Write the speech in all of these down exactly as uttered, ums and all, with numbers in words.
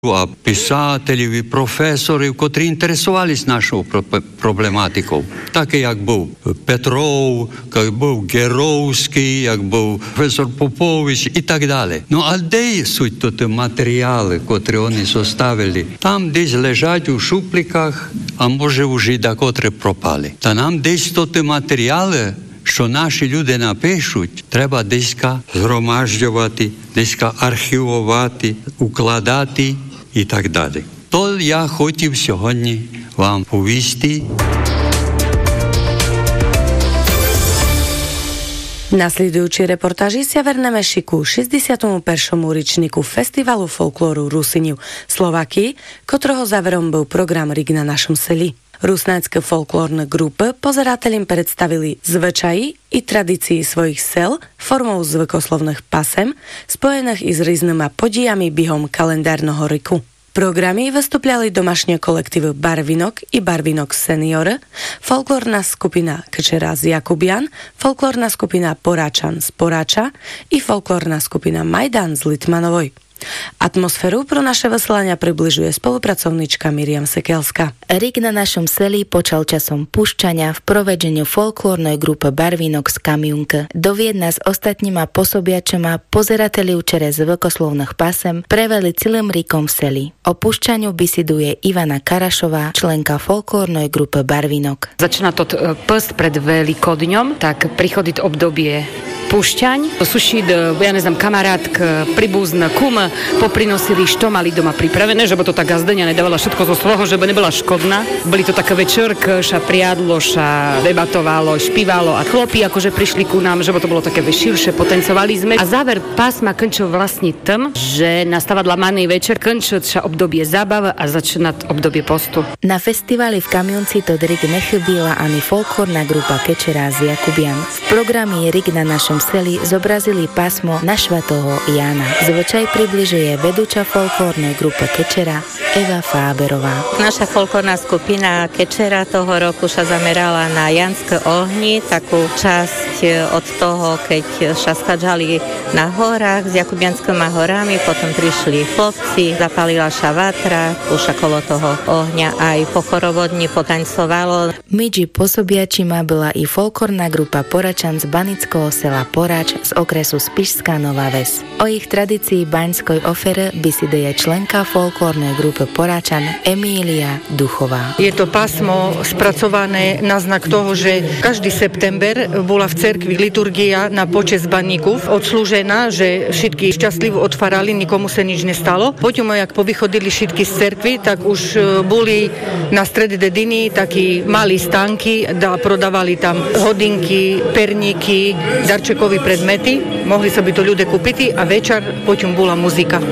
а писателів і професорів, котрі інтересувалися нашою проблематикою. Так як був Петров, як був Геровський, як був професор Попович і так далі. Ну а де суть тут матеріали, котрі вони составили? Там десь лежать у шупліках, а може у жида, котрі пропали. Та нам десь тут матеріали, що наші люди напишуть, треба десь згромаджувати, десь архівувати, укладати і так далі. То я хотів сьогодні вам повісти. Nasledujúči reportáži sa verneme šiku šesťdesiatemu prvému ročníku Festivalu folklóru Rusiniv Slováky, ktorého záverom bol program Rig na našom seli. Rusnácké folklórne grupy pozeratelím predstavili zvyčaji i tradícii svojich sel formou zvykoslovných pasem, spojených i s rýznymi podijami behom kalendárneho roku. Programy vystupľali domašie kolektív Barvinok i Barvinok Senior, folklórna skupina Kečera z Jakubian, folklórna skupina Poráčan z Poráča i folklórna skupina Majdan z Litmanovoj. Atmosféru pro naše veselania približuje spolupracovníčka Miriam Sekelská. Rig na našom seli počal časom púšťania v provedeniu folklórnej grupe Barvinok z Kamiunka. Dovieť nás ostatníma posobiačema pozerateli učere z vekoslovných pásem preveli celým Rigom v seli. O púšťaniu bisiduje Ivana Karašová, členka folklórnej grupe Barvinok. Začína to pst pred Veľkodňom, tak prichodí obdobie púšťaň. Sušid, ja neznám, kamarátk, príbuzná, kum, poprinosili, što mali doma pripravené, že by to tá gazdenia nedávala všetko zo svojho, že by nebola škodná. Boli to také večerky, ša priadlo, ša debatovalo, špívalo a chlopi akože prišli ku nám, že by to bolo také širšie, potencovali sme. A záver pásma končil vlastne tým, že nastáva dlamaný večer, končil ša obdobie zábav a začína obdobie postu. Na festivali v Kamionci to Rig nechybila ani folklórna grupa Kečera z Jakubian. V programe Rig na našom seli zobrazili pásmo Našvatoho Jána. Zvyčaj približuje vedúča folklórnej grupy Kečera Eva Fáberová. Naša folklórna skupina Kečera toho roku sa zamerala na Janské ohni, takú časť od toho, keď sa skadžali na horách s Jakubianskými horami, potom prišli chlopci, zapalila sa vatra, už okolo toho ohňa aj po chorovodni potaňcovalo. Medzi posobiačima bola i folklórna grupa Poračan z banického sela Porač z okresu Spišská Nová Ves. O ich tradícii baňskoj ofere bisiduje členka folklórnej grupy Poračan Emília Duchová. Je to pásmo spracované na znak toho, že každý september bola v cerkvi liturgia na počesť baníkov odslúžená, že všetky šťastlivo otvárali, nikomu sa nič nestalo. Potom, jak povychodili všetky z cerkvy, tak už boli na strede dediny takí malí stánky, da prodávali tam hodinky, perníky, darčekové predmety. Mohli sa by to ľudia kúpiť a večer potom bola muzika.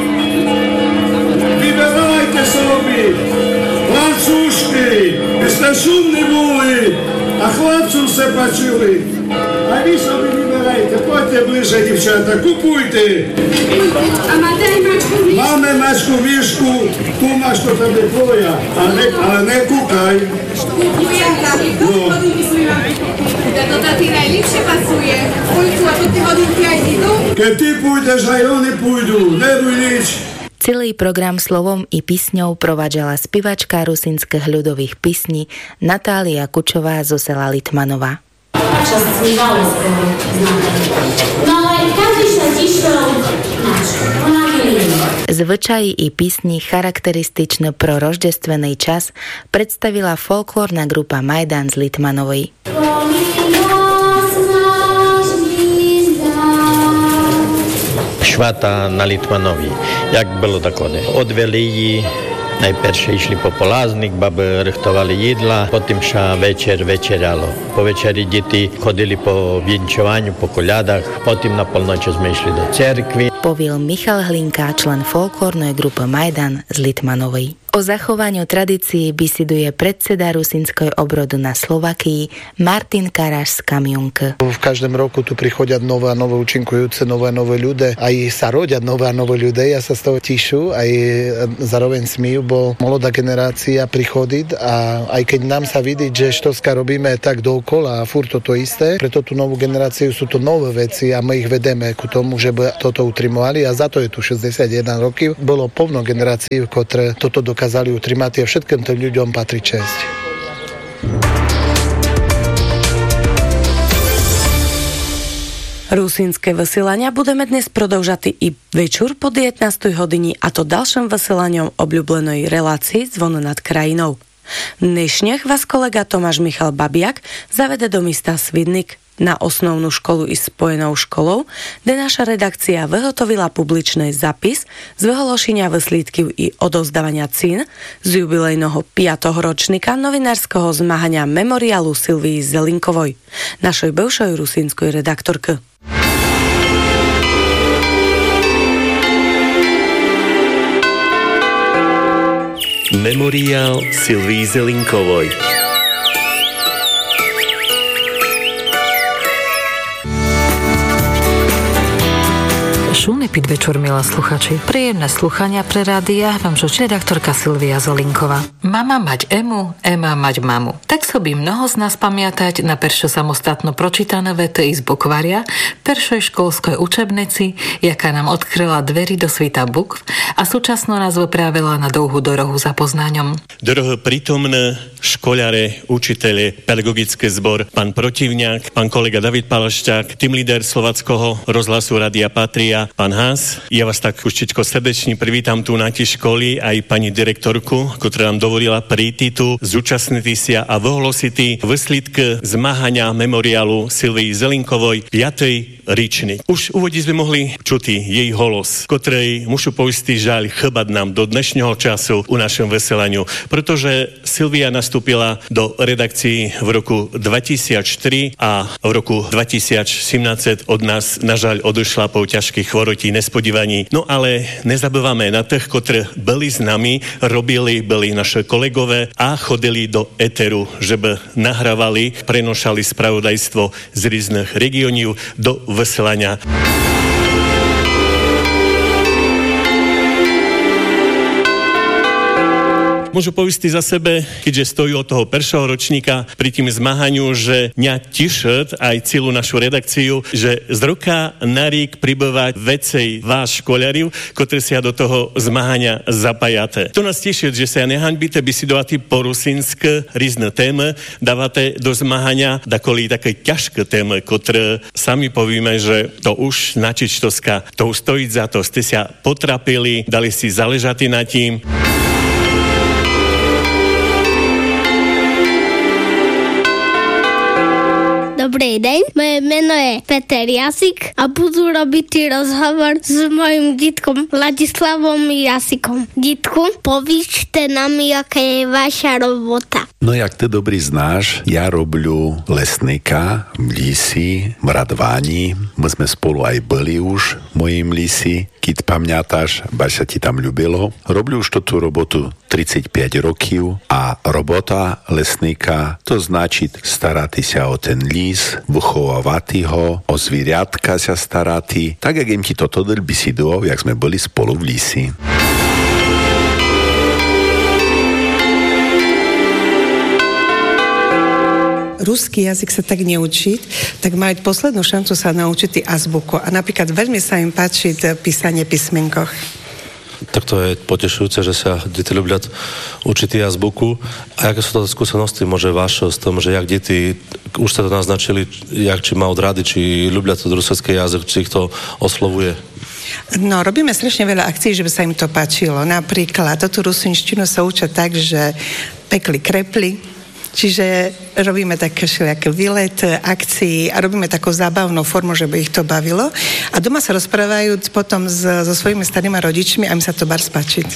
Vyberajte sobie placuszki, byste szumni boli a chlapców se pačili. A vy sobie vyberajte, poďte bliže, divčata, kupujte. A máte aj mačku výšku? Máme mačku výšku, tu máš to tebe tvoja, ale, ne, ale nekúkaj. Kupuję, tak, to no. Hodinky sú vám. To tá ty najlepšie pasuje. Pojďu, a to ty hodinky aj idú? Keď ty pôjdeš, aj oni pôjdu, nebuj nič. Celý program slovom i písňou provádžala spivačka rusinských ľudových písní Natália Kučová zo sela Litmanova. Čas snívalo skoro no ale každý sa tišil nač. Ona milila. Zvyčaji i písni charakterističné pro roždestvený čas predstavila folklórna grupa Majdan z Litmanovej. Švata na Litmanovi. Jak bylo takhle? Odveli ji, najperšie išli po poláznik, baby rychtovali jídla, potom sa večer večeralo. Po večeri deti chodili po vinčovaniu, po koľadách, potom na polnoči sme išli do cerkvy. Poviel Michal Hlinka, člen folklórnej grupy Majdan z Litmanovej. O zachovaniu tradícií bisiduje predseda Rusinskej obrodu na Slovakii Martin Karaš z Kamiunka. V každém roku tu prichodia nové a nové účinkujúce, nové a nové ľudia. Aj sa rodia nové a nové ľudia. Ja sa z toho tíšu, aj zároveň smiju, bo mladá generácia prichodiť a aj keď nám sa vidieť, že štoska robíme tak dookola a furt toto isté, preto tú novú generáciu sú to nové veci a my ich vedeme ku tomu, že toto utrime utrimovali a za to je tu šesťdesiatjeden rokov. Bolo plno generácií, ktoré toto dokázali utrimať a všetkým tým ľuďom patrí česť. Rusínske vysielania budeme dnes prodĺžať i večer po devätnástej hodine a to ďalším vysielaním obľúbenej relácii Zvon nad krajinou. Dnešných vás kolega Tomáš Michal Babiak zavede do mesta Svidnik na osnovnú školu i spojenou školou, kde naša redakcia vyhotovila publičný zapis z vyhološenia vyslídky i odovzdávania cín z jubilejného piateho ročníka novinárskeho zmáhania memoriálu Silvii Zelinkovoj, našej bivšej rusínskej redaktorky. Memoriál Silvii Zelinkovoj. Šumný podvečer, milá sluchači. Príjemné sluchania pre rádia vám žočí redaktorka Silvia Zelinková. Mama mať Emu, Ema mať mamu. Tak so by mnoho z nás pamiatať na peršo samostatno pročítané vety z bukvária, peršoj školskoj učebnici, jaká nám odkryla dverí do sveta bukv a súčasno nás vyprávila na dlouhú dorohu za poznaňom. Droho prítomné škoľare, učitele, pedagogický zbor, pán protivňák, pán kolega David Palašťák, tým líder slovackého rozhlasu Rádia Patria, pán Hás. Ja vás tak uštičko srdečne privítam tu na tí školy, aj pani direktorku, ktorá nám dovolila príti tu, zúčastniť sa a vyhlosiť vyslídky zmáhania memoriálu Silvii Zelinkovoj piatej ročník. Už úvodí sme mohli čuti jej holos, ktorej mušu poistý žaľ chýbať nám do dnešného času u našom vysielaniu, pretože Silvia nastúpila do redakcií v roku dvetisícštyri a v roku dvetisícsedemnásť od nás nažaľ odišla po ťažkých chorotí, nespodívaní. No ale nezabývame na tých, ktorí byli s nami, robili, byli naše kolegové a chodili do éteru, že by nahrávali, prenošali spravodajstvo z rôznych regiónov do vysielania. Môžu povistiť za sebe, keďže stojí od toho prvého ročníka pri tým zmáhaniu, že mňa tišet aj celú našu redakciu, že z roka na rík pribývať vecej vás školáriv, ktorí sa do toho zmáhania zapájate. To nás teší, že sa nehanbíte bisidovať po rusínske rôzne témy, dávate do zmáhania dakoli také ťažké témy, ktoré sami povieme, že to už načičtovská, to už stojí za to, ste sa potrapili, dali si záležať na tým. Dobrý deň, moje meno je Peter Jasik a budú robiť rozhovor s mojim dítkom Ladislavom Jasikom. Dítku, povíčte nám, aká je vaša robota. No jak ty dobrý znáš, ja robľu lesníka v Lisi, v Radváni. My sme spolu aj byli už v mojim Lisi. Keď pamiętaš, baš sa ti tam ľúbilo. Robľu už tú robotu tridsaťpäť rokov a robota lesníka, to značí starati sa o ten lis, vychovávať ho, o zvieratka sa starati, tak jak im ti toto by si do, jak sme boli spolu v Lisi. Ruský jazyk sa tak neučiť, tak mať poslednú šancu sa naučiť azbuku. A napríklad veľmi sa im páči písanie písmenkoch. Tak to je potešujúce, že sa deti ľubia učiť azbuku. A aké sú to skúsenosti, môže vaše s tom, že jak deti, už ste to naznačili, jak či majú rady, či ľubia to ruský jazyk, či ich to oslovuje? No, robíme strašne veľa akcií, že by sa im to páčilo. Napríklad, toto rusinštinu sa učia tak, že pekli krepli, čiže robíme také všelijaké výlet, akcií a robíme takú zábavnú formu, že by ich to bavilo. A doma sa rozprávajú potom s, so svojimi starými rodičmi a im sa to bar spáčiť.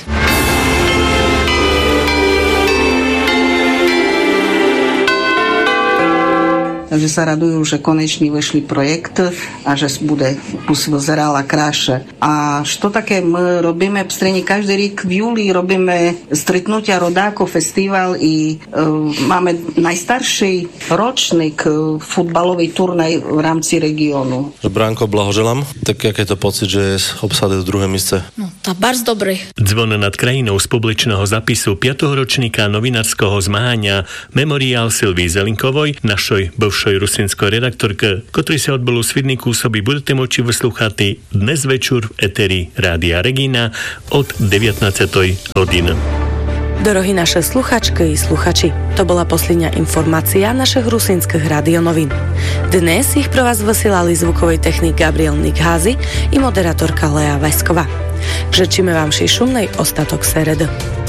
Takže sa radujú, že konečne vyšli projekt a že bude zrala kráše. A što také my robíme v streni každý rok v júli robíme stretnutia rodákov, festival i e, máme najstarší ročník e, futbalový turnaj v rámci regiónu. Bránko, blahoželám. Tak aké je to pocit, že je obsadené v druhé míste? No, tá bardzo dobrý. Zvon nad krajinou z publičného zapisu piateho ročníka novinárskeho zmáhania Memoriál Silvii Zelinkovoj, našej bivšej Našoj rusínskoj redaktorke, ktorý sa odbolo svidníku sobi budete moći vyslúchati dnes večer v eteri Rádia Regina od devätnásť hodín. Dorohí naše sluchačky i sluchači, to bola posledná informácia našich rusínskych radionovín. Dnes ich pro vás vysielali zvukový technik Gabriel Nikházy i moderátorka Lea Vajsková. Žečíme vám ši šumnej ostatok seredy.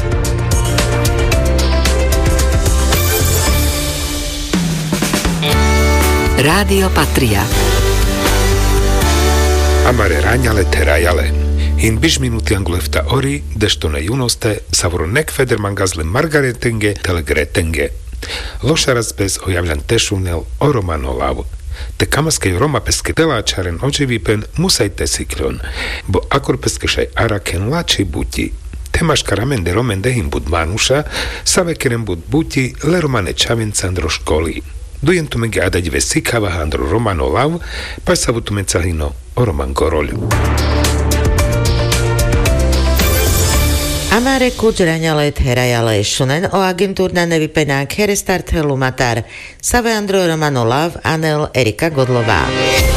Rádio Patria. Amare raňale terajale. In biš minuti angulefta ori, deštone junoste, savoro nek feder mangazle margaretenge telegretenge. Lošaraz bez ojavljan tešunel o romanolav. Te kamaskej roma peske teláčaren očivipen musajte siklon, bo akor peskešaj araken lači buti. Temaška ramende romende him bud manuša, savekeren bud buti le romane čavincandro školi. Dujem tu mege adať ve sikava handro romano lav, pa sa vutu mecahino o roman korolju. Amare kuģraņalet herajale šunen o agentúrna nevypenák herestart helumatar Save Andro Romano lav Anel Erika Godlová.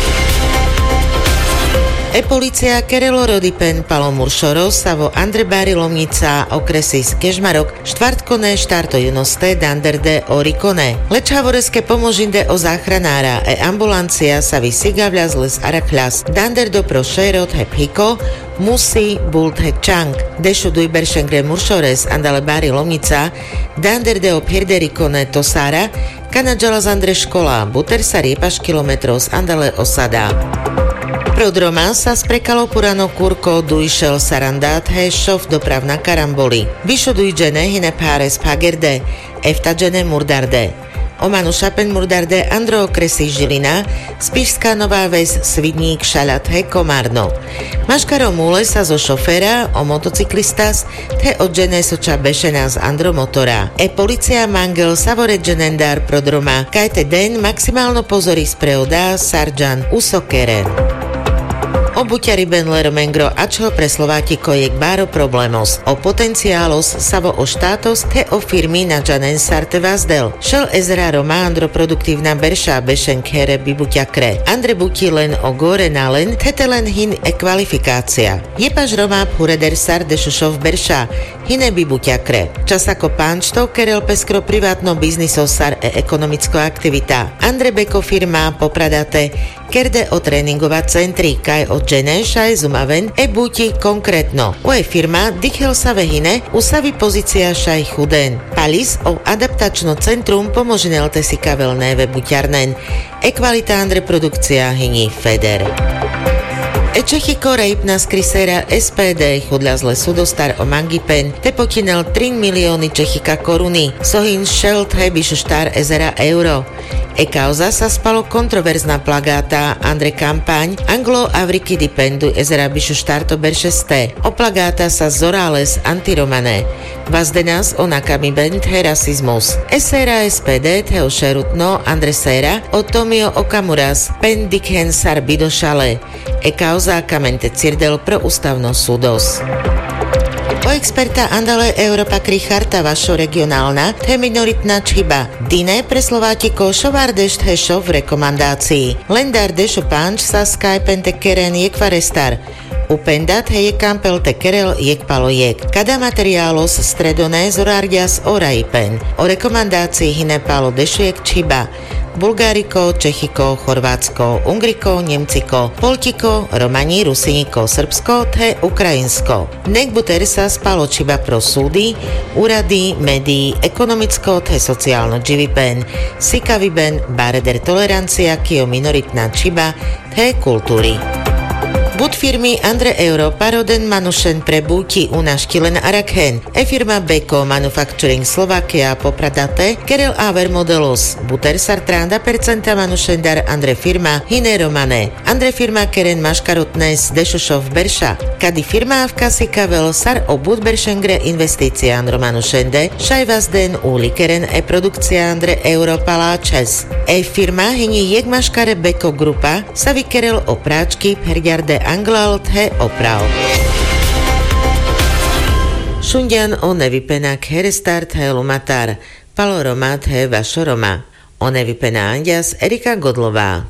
E-policia Kerelo Rodipen Palomur Šoro Savo Andre Bári Lomnica Okresis Kežmarok štvrtkone štarto junoste danderde orikone. Lečavoreske pomožinde o záchranára e ambulancia sa vysigavľa zles arakľas danderdo pro šerot hephiko Musi bult hekčank. Dešu dujberšengre Muršores andale Bári Lomnica danderde o pierderikone tosára kanadžala z Andre škola buter sa riepaš kilometrov z andale osada. Prodroma sa sprekalo purano kurko dujšel sarandát hešov dopravna karamboli. Vyšodujđene hine páres pagerde, eftađene murdarde. Omanu šapen murdarde Andro Okresi Žilina, Spišská Nová Ves Svidník Šalat he Komárno. Maškaro múle sa zo šoféra o motocyklistas te odžené soča bešená z Andro motora. E policia mangel savore dženendár prodroma kajte den maximálno pozori spreodá Sarjan Usokeren. Obuťari Benler Mengro ačho pre Slovátiko je báro problémos. O potenciálos savo o štátos te o firmy na Janen Sarte Vazdel. Šel ezera Roma Andro produktívna berša bešen kere bibuťakre. Andre buti len o gore nalen, tete len hin e kvalifikácia. Jepaž Roma pureder Sarde Šušov berša, hine bibuťakre. Čas ako pánčto kerel peskro privátno bizniso sar e ekonomicko aktivita. Andre Beko firma popradate kerde o tréningová centri, kaj od žene šaj zumaven e buti konkrétno. Oje firma dychel sa vehine, usavi pozícia šaj chuden. Palis o adaptačno centrum pomožnel te si kavelné ve buťarnen. E kvalita Andre produkcia hyni Feder. E Čechiko rejpna z krysera es pé dé chudľa z lesu dostar o mangipen te potinel tri milióny Čechika koruny. Sohin šel trebiš štar ezera euro. E kauza sa spalo kontroverzná plagáta Andre kampaň Anglo-Avriki dipendu ezera bišu štarto beršesté. O plagáta sa zorales antiromane. Vazdenas o nakami bent he rasizmus. Esera es pé dé teo šerutno Andre Sera o Tomio Okamuras pendikhen sar bidošale. E kauza kamente cirdel pro ústavno súdos. O experta andale Europa kri charta vašo regionálna, te minoritná čiba. Dine pre Slovátiko šovár dešt hešov v rekomandácii. Lendár dešo pánč sa skypen te keren jekvarestar. Upendat heje kampel te kerel jek palo jek. Kada materiálos stredoné zorárdias o rajpen. O rekomandácii hine palo dešo jek čiba. Bulgáriko, Čechiko, Chorvátsko, Ungriko, Nemciko, Poltiko, Romani, Rusiniko, Srbsko, te Ukrajinsko. Nek buter sa spalo čiba pro súdy, úrady, médií, ekonomicko, te sociálno dživipen, sikaviben, bareder tolerancia, kio minoritná čiba, te kultúry. Bud firmy Andre Euro paroden manušen pre búti u naškilen arakhen. E firma Beko Manufacturing Slovakia popradate kerel aver modelos. Buter sartranda percenta manušen dar Andre firma hine romane. Andre firma keren maškarutnes dešošov berša. Kadi firma v kasi kavel sar o bud beršengre investícia Andro manušende. Šajvaz den uli keren e produkcia Andre Euro paláčes. E firma hini jek maškare Beko grupa sa vykerel o práčky perďarde Anglalt he oprav. Šundian o nevypenak herestart he lumatar, paloromat he vašoroma. Onevi Pena Andias, Erika Godlová.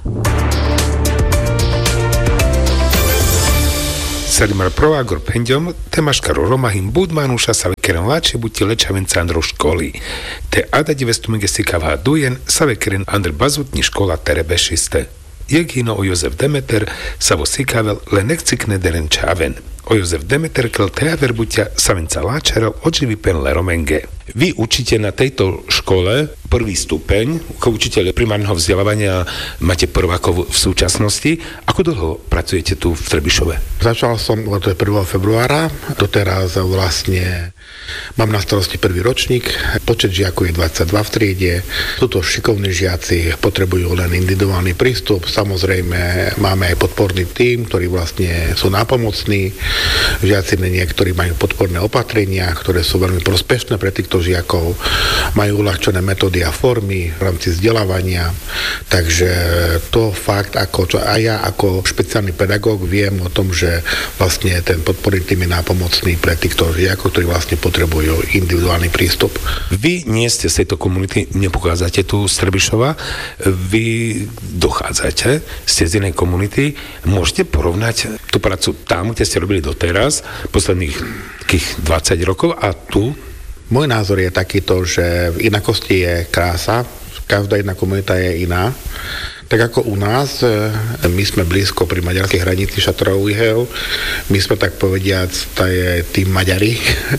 Salimar Provagor Pendiom, Temaškaro Romahim Budmanuša Savekeren Lače Buti Lečavenca Andro školy. Te Ada deväťstomegestikavá dujen Savekeren Andr Bazutni škola Terebešiste. Jegino o Jozef Demeter sa vo sikavel le nekcikne deren čaven. O Jozef Demeter kel teaver buťa Savenca Láčarel odživí pen le Romenge. Vy učíte na tejto škole prvý stupeň, ako učiteľ primárneho vzdelávania máte prvákov v súčasnosti. Ako dlho pracujete tu v Trebišove? Začal som od prvého februára, doteraz vlastne mám na starosti prvý ročník, počet žiakov je dvadsaťdva v triede. Tuto šikovní žiaci potrebujú len individuálny prístup, samozrejme máme aj podporný tím, ktorí vlastne sú nápomocní. Žiaci niektorí majú podporné opatrenia, ktoré sú veľmi prospešné pre týchto žiakov, majú uľahčené metódy a formy v rámci vzdelávania, takže to fakt, ako čo, a ja ako špeciálny pedagóg viem o tom, že vlastne ten podporný tím je nápomocný pre týchto žiakov, ktorí vlastne potrebujú individuálny prístup. Vy nie ste z tejto komunity, nepochádzate tu z Trebišova, vy dochádzate, ste z inej komunity, môžete porovnať tú prácu tam, kde ste robili doteraz, posledných takých dvadsať rokov a tu? Môj názor je takýto, že v inakosti je krása, každá jedna komunita je iná. Tak ako u nás, my sme blízko pri maďarskej hranici Šatrov-Ihel, my sme tak povediac tým Maďari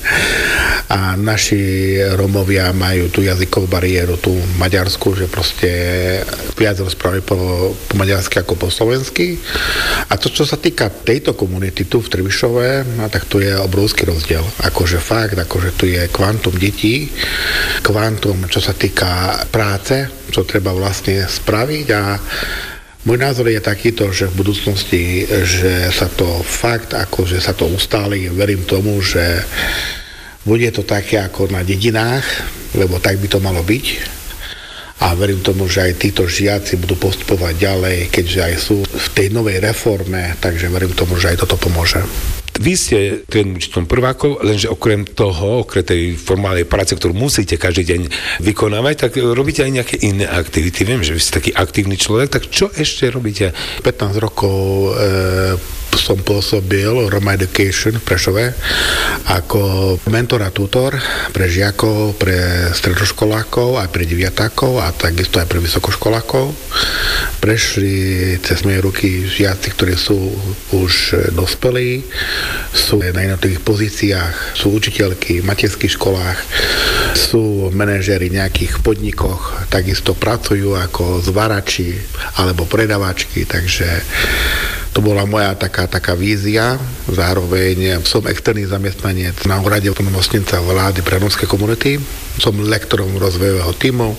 a naši Rómovia majú tú jazykovú bariéru, tú maďarsku, že proste viac rozprávajú po, po maďarsky ako po slovensky. A to, čo sa týka tejto komunity tu v Trebišove, no, tak tu je obrovský rozdiel. Akože fakt, akože tu je kvantum detí, kvantum, čo sa týka práce, čo treba vlastne spraviť a môj názor je takýto, že v budúcnosti, že sa to fakt, akože sa to ustáli, verím tomu, že bude to také ako na dedinách, lebo tak by to malo byť a verím tomu, že aj títo žiaci budú postupovať ďalej, keďže aj sú v tej novej reforme, takže verím tomu, že aj toto pomôže. Vy ste tým učiteľom prvákov, lenže okrem toho, okrem tej formálnej práce, ktorú musíte každý deň vykonávať, tak robíte aj nejaké iné aktivity. Viem, že vy ste taký aktívny človek, tak čo ešte robíte? pätnásť rokov e, som pôsobil Roma Education v Prešove ako mentor a tutor pre žiakov, pre stredoškolákov, aj pre deviatákov a takisto aj pre vysokoškolákov. Prešli cez moje ruky žiaci, ktorí sú už dospelí, sú na jednotlivých pozíciách, sú učiteľky v materských školách, sú manažéri v nejakých podnikoch, takisto pracujú ako zvárači alebo predavačky, takže to bola moja taká, taká vízia. Zároveň som externý zamestnanec na úrade plnomocnenca vlády pre rómske komunity. Som lektorom rozvojového tímu.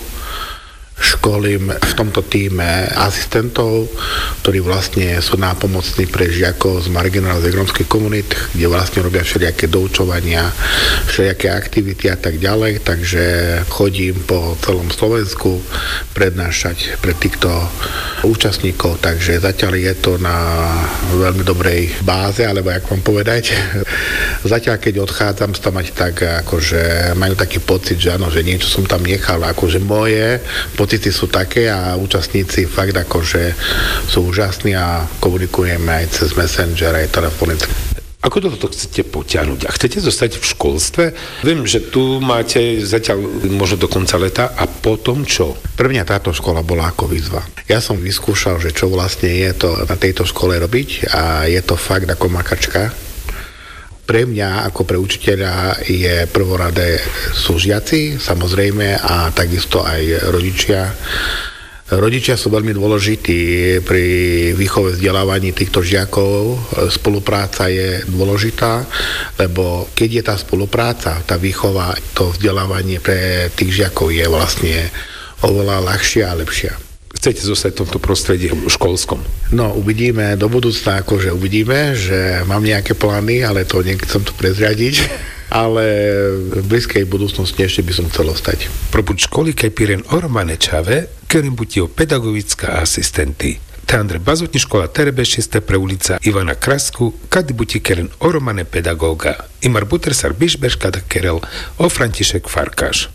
Školím v tomto tíme asistentov, ktorí vlastne sú nápomocní pre žiakov z marginálnych rómskych komunít, kde vlastne robia všelijaké doučovania, všelijaké aktivity a tak ďalej. Takže chodím po celom Slovensku prednášať pre týchto účastníkov, takže zatiaľ je to na veľmi dobrej báze, alebo jak vám povedať. Zatiaľ, keď odchádzam, sa mať tak, akože majú taký pocit, že áno, že niečo som tam nechal, akože moje pocity sú také a účastníci fakt akože sú úžasní a komunikujeme aj cez Messenger, aj telefonicky. Ako dlho to chcete potiahnuť? A chcete zostať v školstve? Viem, že tu máte zatiaľ možno do konca leta a potom čo? Pre mňa táto škola bola ako výzva. Ja som vyskúšal, že čo vlastne je to na tejto škole robiť a je to fakt ako makačka. Pre mňa, ako pre učiteľa, je prvoradé sú žiaci, samozrejme, a takisto aj rodičia. Rodičia sú veľmi dôležití pri výchove vzdelávaní týchto žiakov. Spolupráca je dôležitá, lebo keď je tá spolupráca, tá výchova, to vzdelávanie pre tých žiakov je vlastne oveľa ľahšia a lepšia. Chcete zostať v tomto prostredí školskom? No, uvidíme do budúcna, akože uvidíme, že mám nejaké plány, ale to nechcem to prezradiť. Ale v blízkej budúcnosti ešte by som chcel ostať. Proput školy kaj piren ormane čave, ktorým butio pedagogická asistenty. Te Andre Bazutni škola Terebešiste pre ulica Ivana Krasku, kady buti keren ormane pedagóga. Imar buter sar bišbeška da kerel o František Farkáš.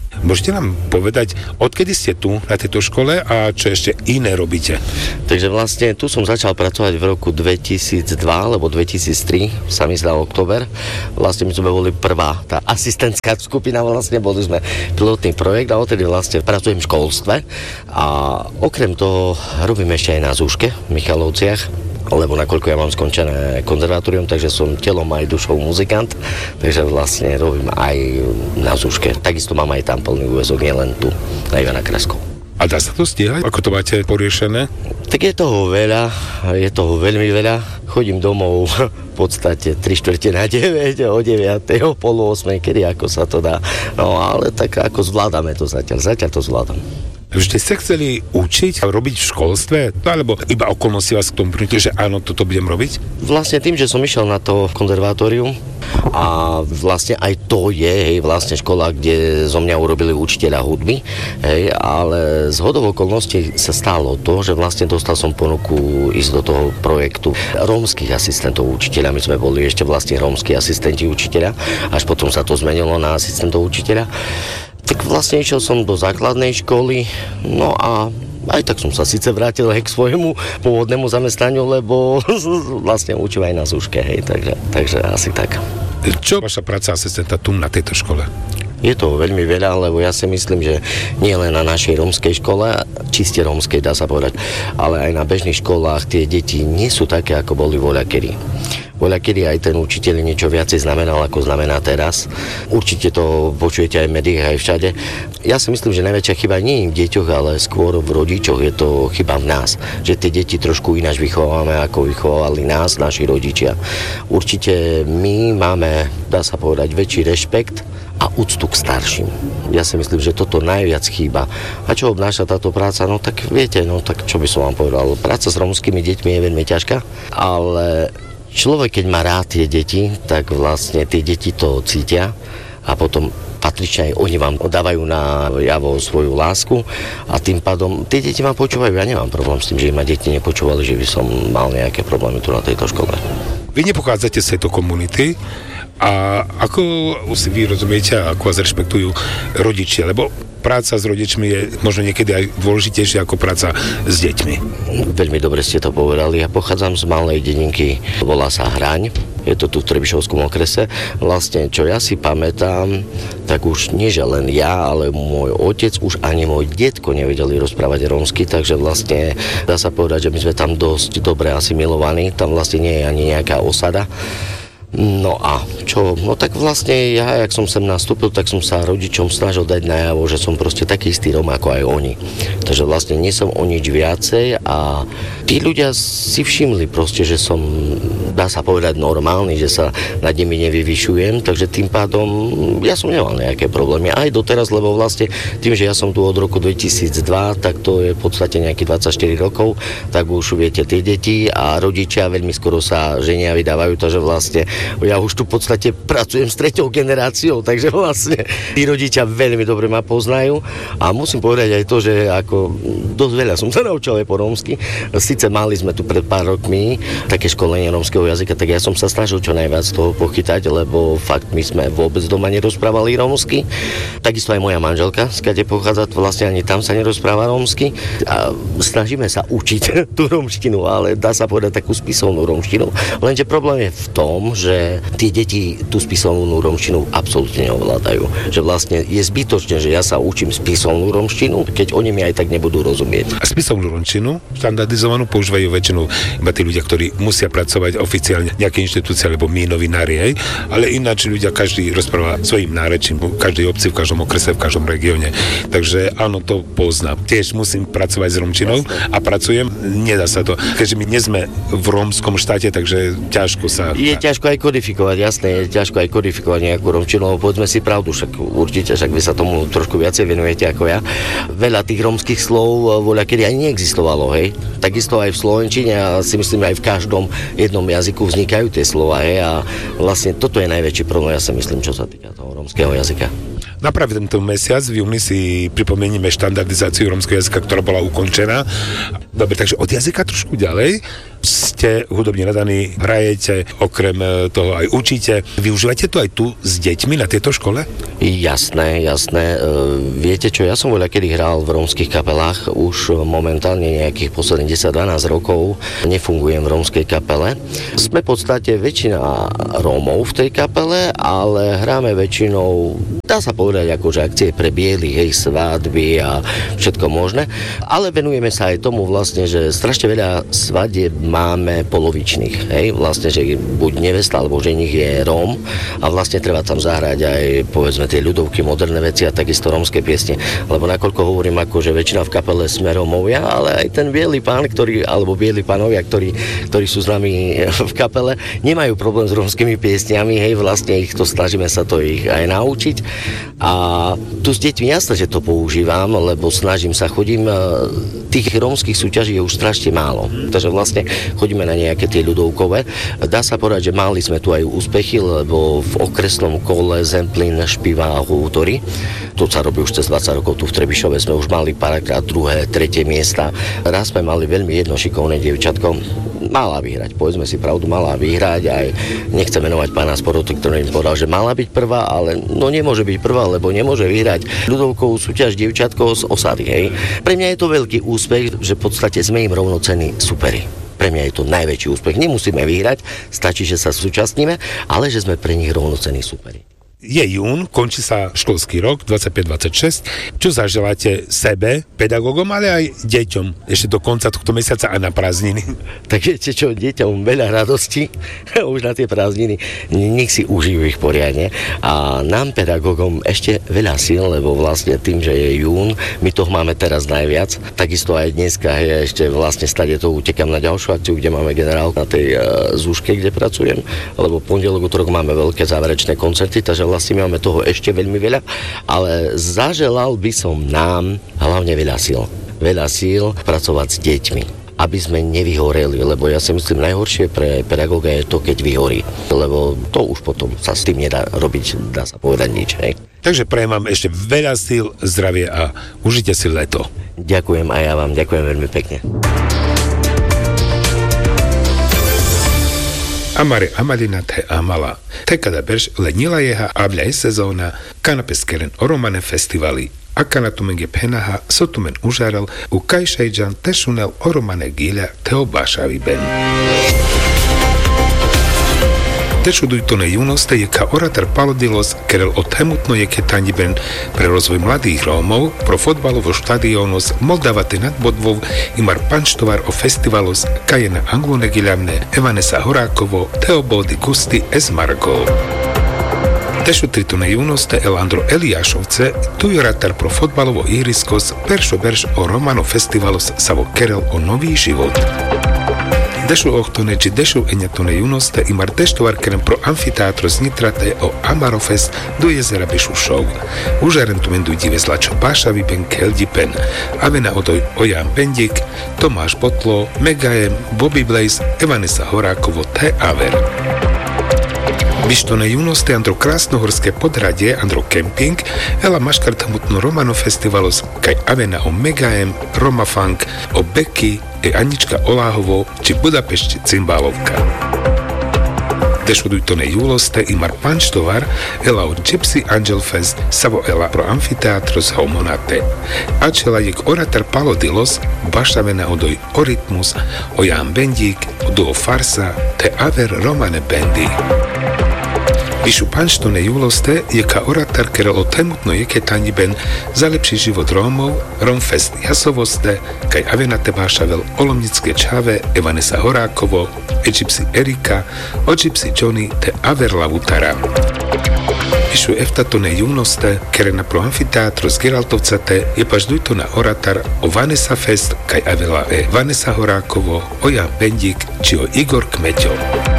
Môžete nám povedať, odkedy ste tu na tejto škole a čo ešte iné robíte? Takže vlastne tu som začal pracovať v roku dvetisícdva alebo dvetisíctri, sa mi zdal október. Vlastne my sme boli prvá tá asistentská skupina, vlastne boli sme pilotný projekt a odtedy vlastne pracujem v školstve a okrem toho robím ešte aj na Zúške v Michalovciach, lebo nakoľko ja mám skončené konzervatórium, takže som telom aj dušou muzikant, takže vlastne robím aj na Zúške. Takisto mám aj tam plný úväzok, nie len tu, na Ivana Kraskov. A dá sa to stíhať? Ako to máte poriešené? Tak je toho veľa, je toho veľmi veľa. Chodím domov v podstate tri štvrte na deväť, o deviatej, o pol osmej, kedy ako sa to dá. No ale tak ako zvládame to zatiaľ, zatiaľ to zvládam. Vždy ste chceli učiť a robiť v školstve? No, alebo iba okolnosti vás k tomu prinútili, že áno, toto budem robiť? Vlastne tým, že som išiel na to konzervatórium a vlastne aj to je, hej, vlastne škola, kde zo mňa urobili učiteľa hudby, hej, ale z hodou okolností sa stalo to, že vlastne dostal som ponuku ísť do toho projektu rómskych asistentov učiteľa. My sme boli ešte vlastne rómski asistenti učiteľa, až potom sa to zmenilo na asistentov učiteľa. Tak vlastne išiel som do základnej školy, no a aj tak som sa síce vrátil aj k svojmu pôvodnému zamestnaniu, lebo vlastne učím aj na Zúške, hej, takže, takže asi tak. Čo vaša práca asistenta tu na tejto škole? Je to veľmi veľa, lebo ja si myslím, že nie len na našej rómskej škole, čiste rómskej dá sa povedať, ale aj na bežných školách tie deti nie sú také, ako boli voľakedy. Voľakedy aj ten učiteľ niečo viacej znamenal, ako znamená teraz. Určite to počujete aj v médiách, aj všade. Ja si myslím, že najväčšia chyba nie je v deťoch, ale skôr v rodičoch. Je to chyba v nás, že tie deti trošku ináč vychováme, ako vychovávali nás, naši rodičia. Určite my máme, dá sa povedať, väčší rešpekt a úctu k starším. Ja si myslím, že toto najviac chýba. A čo obnáša táto práca? No tak viete, no tak čo by som vám povedal. Práca s rómskymi deťmi je veľmi ťažká, ale človek, keď má rád tie deti, tak vlastne tie deti to cítia a potom patrične aj oni vám dávajú na javo svoju lásku a tým pádom tie deti ma počúvajú. Ja nemám problém s tým, že ma deti nepočúvali, že by som mal nejaké problémy tu na tejto škole. Vy nepochádzate z tejto komunity a ako si vy rozumiete a ako vás rešpektujú rodičia, lebo práca s rodičmi je možno niekedy aj dôležitejšia ako práca s deťmi. Veľmi dobre ste to povedali. Ja pochádzam z malej dedinky, volá sa Hraň. Je to tu v Trebišovskom okrese. Vlastne, čo ja si pamätám, tak už nie že len ja, ale môj otec, už ani môj detko nevedeli rozprávať rómsky, takže vlastne dá sa povedať, že my sme tam dosť dobre asimilovaní. Tam vlastne nie je ani nejaká osada. No a čo? No tak vlastne ja, jak som sem nastúpil, tak som sa rodičom snažil dať najavo, že som proste taký istý Róm ako aj oni. Takže vlastne nie som o nič viacej a tí ľudia si všimli proste, že som, dá sa povedať, normálny, že sa nad nimi nevyvyšujem, takže tým pádom ja som nemal nejaké problémy. Aj doteraz, lebo vlastne tým, že ja som tu od roku dvetisícdva, tak to je v podstate nejakých dvadsaťštyri rokov, tak už viete, tie deti a rodičia veľmi skoro sa ženia, vydávajú, takže vlastne ja už tu v podstate pracujem s treťou generáciou, takže vlastne tí rodičia veľmi dobre ma poznajú a musím povedať aj to, že ako dosť veľa som sa naučil aj po rómsky. Sice mali sme tu pred pár rokmi také školenie rómskeho jazyka, tak ja som sa snažil čo najviac toho pochytať, lebo fakt my sme vôbec doma nerozprávali rómsky. Takisto aj moja manželka, skade pochádza, vlastne ani tam sa nerozpráva rómsky a snažíme sa učiť tú rómštinu, ale dá sa povedať takú spisovnú rómštinu. Lenže problém je v tom, že že tie deti tú spisovnú rómštinu absolútne neovládajú. Že vlastne je zbytočné, že ja sa učím spisovnú rómštinu, keď oni mi aj tak nebudú rozumieť. A spisovnú rómštinu, štandardizovanú, používajú väčšinou iba tí ľudia, ktorí musia pracovať oficiálne nejaké inštitúcie, alebo my novinári, hej, ale ináč ľudia každý rozpráva svojím nárečím, v každej obci, v každom okrese, v každom regióne. Takže áno, to poznám. Tiež musím pracovať s rómčinou a pracujem, nedá sa to. Keďže my nie sme v rómskom štáte, takže ťažko sa... Je ťažko aj kodifikovať, jasné, je ťažko aj kodifikovať nejakú rómčinu, lebo povedzme si pravdu, však určite, však vy sa tomu trošku viacej venujete ako ja. Veľa tých rómskych slov voľakedy aj neexistovalo, hej. Takisto aj v slovenčine a si myslím, aj v každom jednom jazyku vznikajú tie slova, hej, a vlastne toto je najväčší problém, ja si myslím, čo sa týka toho rómskeho jazyka. Na práve tento mesiac v júni si pripomenieme štandardizáciu rómskeho jazyka, ktorá bola ukončená. Dobre, takže od jazyka trošku ďalej. ste hudobne nadaní, hrajete, okrem toho aj učíte. Využívate to aj tu s deťmi na tejto škole? Jasné, jasné. E, viete čo, ja som voľa kedy hral v rómskych kapelách, už momentálne nejakých posledných desať dvanásť rokov nefungujem v rómskej kapele. Sme v podstate väčšina Rómov v tej kapele, ale hráme väčšinou, dá sa povedať, akože akcie pre bielých, hej, svadby a všetko možné, ale venujeme sa aj tomu vlastne, že strašne veľa svadieb máme polovičných, hej, vlastne, že buď nevesta alebo ženich je Róm a vlastne treba tam zahrať aj, povedzme, tie ľudovky, moderné veci a takisto rómske piesne, lebo nakoľko hovorím, ako že väčšina v kapele sme Rómovia, ale aj ten biely pán, ktorý, alebo bieli pánovia, ktorí, ktorí sú s nami v kapele, nemajú problém s rómskymi piesňami, hej, vlastne ich to snažíme sa to ich aj naučiť a tu s deťmi jasné, že to používam, lebo snažím sa, chodím, tých rómskych súťaží je už strašne málo, takže vlastne chodíme na nejaké tie ľudovkové. Dá sa povedať, že mali sme tu aj úspechy, lebo v okresnom kole Zemplín, Špivá a Hútory, to sa robí už cez dvadsať rokov, tu v Trebišove sme už mali párkrát druhé, tretie miesta. Raz sme mali veľmi jedno šikovné dievčatko, mala vyhrať, povedzme si pravdu, mala vyhrať, aj nechcem menovať pána z poroty, ktorý im povedal, že mala byť prvá, ale no nemôže byť prvá, lebo nemôže vyhrať ľudovkovú súťaž dievčatko z osady, hej. Pre mňa je to veľký úspech, že v podstate sme im rovnocenní superi. Pre mňa je to najväčší úspech. Nemusíme vyhrať, stačí, že sa súčasníme, ale že sme pre nich rovnocenní superi. Je jún, končí sa školský rok dvadsaťpäť dvadsaťšesť. Čo zaželáte sebe, pedagógom, ale aj deťom ešte do konca tohto mesiaca a na prázdniny? Tak viete čo, deťom veľa radosti už na tie prázdniny, nech si užijú ich poriadne a nám pedagógom ešte veľa síl, lebo vlastne tým, že je jún, my toho máme teraz najviac, takisto aj dneska je ešte vlastne stade to utekam na ďalšiu akciu, kde máme generál na tej uh, zúške, kde pracujem, lebo pondelok, utorok máme veľké záverečné koncerty, takže vlastne máme toho ešte veľmi veľa, ale zaželal by som nám hlavne veľa síl. Veľa síl pracovať s deťmi, aby sme nevyhoreli, lebo ja si myslím, najhoršie pre pedagóga je to, keď vyhorí, lebo to už potom sa s tým nedá robiť, dá sa povedať nič, hej. Takže prajem vám ešte veľa síl, zdravie a užite si leto. Ďakujem a ja vám ďakujem veľmi pekne. Amare amalina te amala. Te kada berš lenila jeha avlja je sezóna, kanapeskeren oromane festivali. A kanatumen je penaha, sotumen užaral, u kajšajđan te šunel oromane gilja te obašavi ben. Tešudujtone junoste je ka oratar palodilos, kerel othemutno je ketanjiben pre rozvoj mladých Rómov, pro fotbalovo štadionos Moldavate nad Bodvov imar panštovar o festivalos kajena anglone giljamne Evanesa Horákovo, Teobody Gusti es Margo. Tešutritone junoste el Andro Eliášovce, tu je ratar pro fotbalovo ihriskos peršo berš o Romano festivalos savo kerel o nový život. Dešu ohtone či dešu enjatone junoste imar deštovar kerem pro amfiteátro znitrate o Amarofest do jezera Bešušov. Užaren tu mendu dive zlačo Pášavi ben Keldi pen, Avena odoj Oján Bendik, Tomáš Botlo, Megajem, Bobby Blaze, Evanesa Horákovo, T. Aver. Bištone junoste Andro Krásnohorské podhradie, Andro Camping, Ela Maškartamutno Romano Festivalos, kaj Avena o Megajem, Roma Funk, o Becky, e Anička Oláhovo, či Budapešti Cimbálovka. Dešudujtone juloste imar panštovar, Ela o Gypsy Angel Fest, Savo Ela pro amfiteátros Homonate. Ačela jek oratar Palodilos, Bašavena odoj Orytmus, o Ján Bendík, duo Farsa, te Aver Romane Bendy. Višu panštone juloste je ka oratar kerel o temutno je ketanjiben za lepší život Rómov, Romfest Jasovoste, kaj Avena Tebášavel, Olomnické Čave, Evanesa Horákovo, Egypsy Erika, Ogypsy Johnny, te Aver Lavutara. Višu eftatone junoste, kerena pro amfiteátro z Geraltovcate je paždujto na oratar o Vanesa Fest, kaj Avela E. Vanesa Horákovo, o Jan Bendik, či o Igor Kmeťo.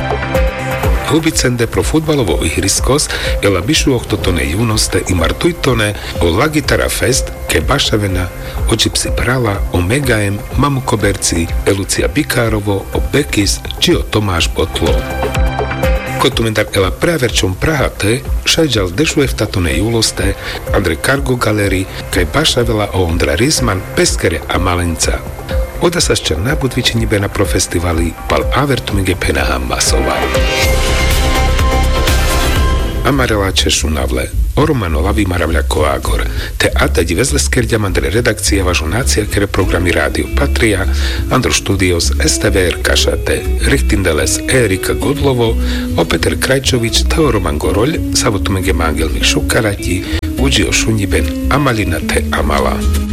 Hubicende pro futbalovo ihriskos ela bišu ohtotone junoste i martujtone o La Gitara Fest ke Bašavena, o Gypsy Brala, o Megajem, Mamu Koberci, e Lucia Bikárovo, o Bekis, či o Tomáš Botlo. Kotumentar ela preaverčom Prahate, šajđal dešu eftatone juloste, Andrej Kargo Galeri, kaj Bašavela o Ondra Rizman, Peskere a Malenca. Oda sa šťa na budvičení na profestivali pal avertumige penaham masova. Amarela Češu navle, oromano lavi maravľa koágor, te atadi vezle skerďa mandre redakcia važu nácia kere programy Rádio Patria, Andro Studios, es té vé er Kašate, Richtindeles, Erika Godlovo, o Peter Krajčovič, Teo Roman Goroľ, Savotumege Mangelmik Šukarati, Uđio Šunjiben, Amalina te Amala.